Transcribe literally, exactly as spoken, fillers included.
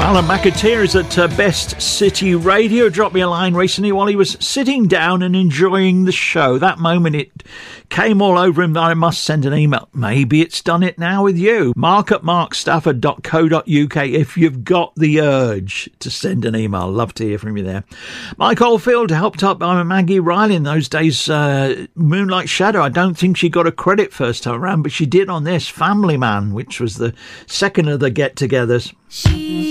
Alan McAteer is at uh, Best City Radio. Dropped me a line recently while he was sitting down and enjoying the show. That moment it came all over him that I must send an email. Maybe it's done it now with you. Mark at mark stafford dot co dot uk if you've got the urge to send an email. Love to hear from you there. Mike Oldfield, helped up by Maggie Riley in those days. Uh, Moonlight Shadow, I don't think she got a credit first time around, but she did on this Family Man, which was the second of the get-togethers. She